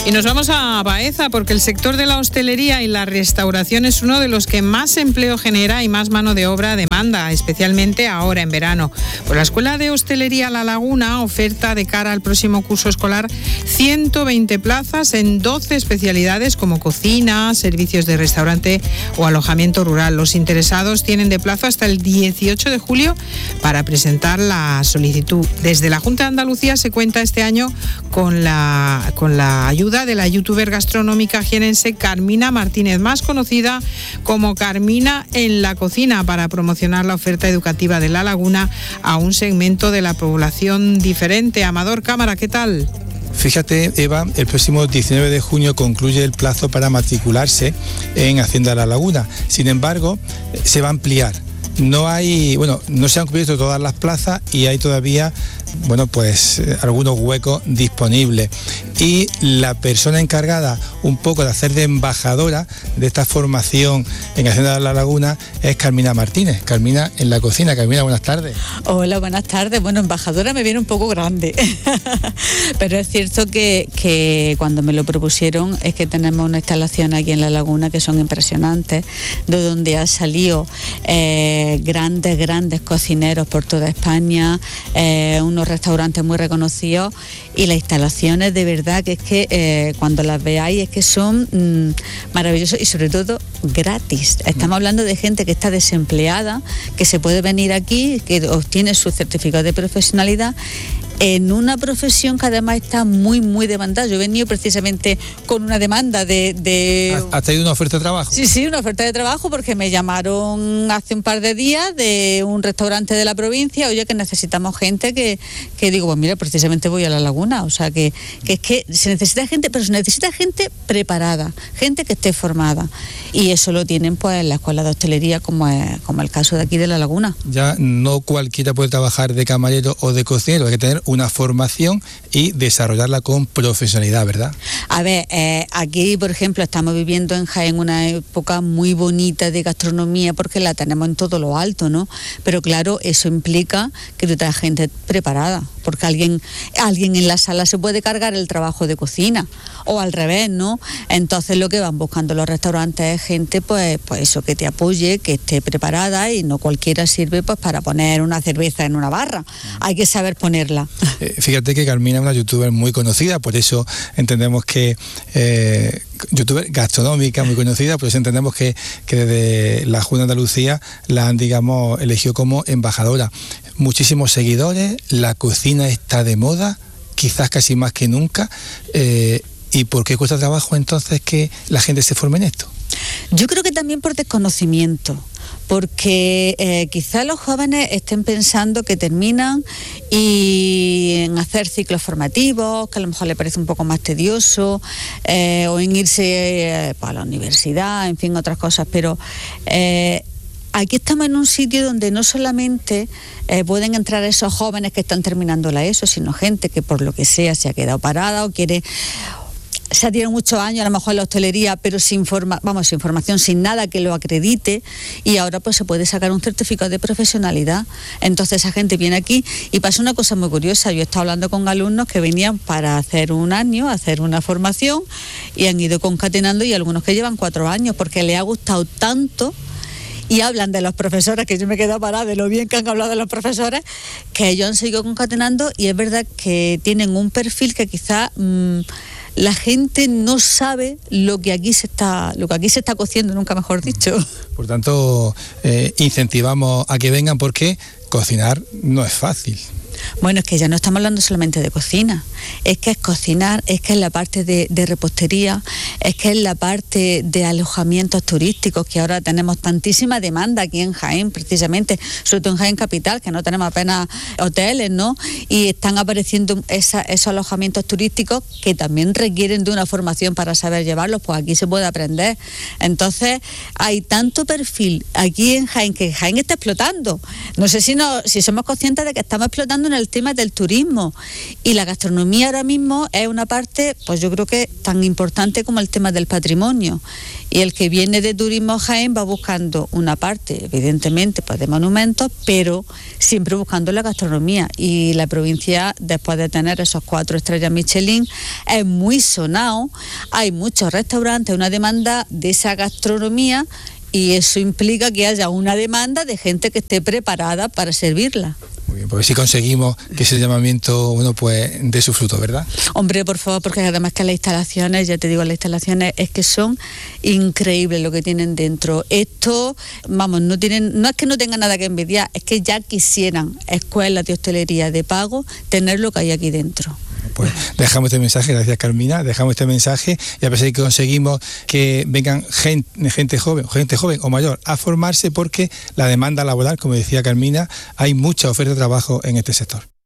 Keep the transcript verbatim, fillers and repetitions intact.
Y nos vamos a Baeza porque el sector de la hostelería y la restauración es uno de los que más empleo genera y más mano de obra demanda, especialmente ahora en verano. Pues la Escuela de Hostelería La Laguna oferta de cara al próximo curso escolar ciento veinte plazas en doce especialidades como cocina, servicios de restaurante o alojamiento rural. Los interesados tienen de plazo hasta el dieciocho de julio para presentar la solicitud. Desde la Junta de Andalucía se cuenta este año con la, con la ayuda de la youtuber gastronómica jienense Carmina Martínez, más conocida como Carmina en la cocina, para promocionar la oferta educativa de La Laguna a un segmento de la población diferente. Amador Cámara, ¿qué tal? Fíjate, Eva, el próximo diecinueve de junio concluye el plazo para matricularse en Hacienda La Laguna. Sin embargo, se va a ampliar. No hay, bueno, no se han cubierto todas las plazas y hay todavía, bueno, pues algunos huecos disponibles. Y la persona encargada un poco de hacer de embajadora de esta formación en Hacienda de La Laguna es Carmina Martínez. Carmina en la cocina. Carmina, buenas tardes. Hola, buenas tardes. Bueno, embajadora me viene un poco grande, pero es cierto que, que cuando me lo propusieron es que tenemos una instalación aquí en La Laguna que son impresionantes, de donde han salido eh, grandes, grandes cocineros por toda España, eh, unos restaurantes muy reconocidos, y las instalaciones de verdad que es que eh, cuando las veáis es que son mmm, maravillosas y sobre todo gratis. Estamos hablando de gente que está desempleada, que se puede venir aquí, que obtiene su certificado de profesionalidad en una profesión que además está muy, muy demandada. Yo he venido precisamente con una demanda de... de... ¿Has traído una oferta de trabajo? Sí, sí, una oferta de trabajo porque me llamaron hace un par de días de un restaurante de la provincia, oye, que necesitamos gente que, que digo, pues mira, precisamente voy a La Laguna, o sea, que, que es que se necesita gente, pero se necesita gente preparada, gente que esté formada, y eso lo tienen pues en la escuela de hostelería, como es, como el caso de aquí de La Laguna. Ya no cualquiera puede trabajar de camarero o de cocinero, hay que tener una formación y desarrollarla con profesionalidad, ¿verdad? A ver, eh, aquí, por ejemplo, estamos viviendo en Jaén una época muy bonita de gastronomía porque la tenemos en todo lo alto, ¿no? Pero claro, eso implica que tú tengas gente preparada, porque alguien, alguien en la sala se puede cargar el trabajo de cocina, o al revés, ¿no? Entonces lo que van buscando los restaurantes es gente, pues, pues eso, que te apoye, que esté preparada, y no cualquiera sirve pues para poner una cerveza en una barra, hay que saber ponerla. Eh, fíjate que Carmina es una youtuber muy conocida, por eso entendemos que eh, youtuber gastronómica muy conocida, por eso entendemos que, que desde la Junta de Andalucía la han, digamos, elegido como embajadora. Muchísimos seguidores, la cocina está de moda, quizás casi más que nunca. Eh, ¿Y por qué cuesta trabajo entonces que la gente se forme en esto? Yo creo que también por desconocimiento, porque eh, quizá los jóvenes estén pensando que terminan y en hacer ciclos formativos, que a lo mejor les parece un poco más tedioso, eh, o en irse eh, a la universidad, en fin, otras cosas, pero eh, aquí estamos en un sitio donde no solamente eh, pueden entrar esos jóvenes que están terminando la ESO, sino gente que por lo que sea se ha quedado parada o quiere... se ha tirado muchos años a lo mejor en la hostelería, pero sin forma, vamos, sin formación, sin nada que lo acredite, y ahora pues se puede sacar un certificado de profesionalidad. Entonces esa gente viene aquí y pasa una cosa muy curiosa. Yo he estado hablando con alumnos que venían para hacer un año, hacer una formación, y han ido concatenando, y algunos que llevan cuatro años porque les ha gustado tanto. Y hablan de los profesores, que yo me he quedado parada de lo bien que han hablado de los profesores, que ellos han seguido concatenando, y es verdad que tienen un perfil que quizás mmm, la gente no sabe lo que aquí se está, lo que aquí se está cociendo, nunca mejor dicho. Por tanto, eh, incentivamos a que vengan porque cocinar no es fácil. Bueno, es que ya no estamos hablando solamente de cocina, es que es cocinar, es que es la parte de, de repostería, es que es la parte de alojamientos turísticos, que ahora tenemos tantísima demanda aquí en Jaén, precisamente, sobre todo en Jaén Capital, que no tenemos apenas hoteles, ¿no? Y están apareciendo esa, esos alojamientos turísticos que también requieren de una formación para saber llevarlos, pues aquí se puede aprender. Entonces, hay tanto perfil aquí en Jaén, que Jaén está explotando. No sé si, no, si somos conscientes de que estamos explotando en el tema del turismo, y la gastronomía ahora mismo es una parte, pues yo creo que tan importante como el tema del patrimonio, y el que viene de turismo a Jaén va buscando una parte, evidentemente, pues de monumentos, pero siempre buscando la gastronomía, y la provincia, después de tener esos cuatro estrellas Michelin, es muy sonado, hay muchos restaurantes, una demanda de esa gastronomía, y eso implica que haya una demanda de gente que esté preparada para servirla. Muy bien, pues si conseguimos que ese llamamiento, bueno, pues dé su fruto, ¿verdad? Hombre, por favor, porque además que las instalaciones, ya te digo, las instalaciones es que son increíbles lo que tienen dentro. Esto, vamos, no tienen, no es que no tengan nada que envidiar, es que ya quisieran escuelas de hostelería de pago tener lo que hay aquí dentro. Pues dejamos este mensaje, gracias Carmina, dejamos este mensaje, y a pesar de que conseguimos que vengan gente, gente joven, gente joven o mayor a formarse, porque la demanda laboral, como decía Carmina, hay mucha oferta de trabajo en este sector.